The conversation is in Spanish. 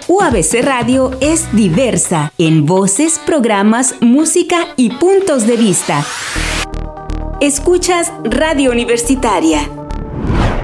UABC Radio es diversa en voces, programas, música y puntos de vista. Escuchas Radio Universitaria.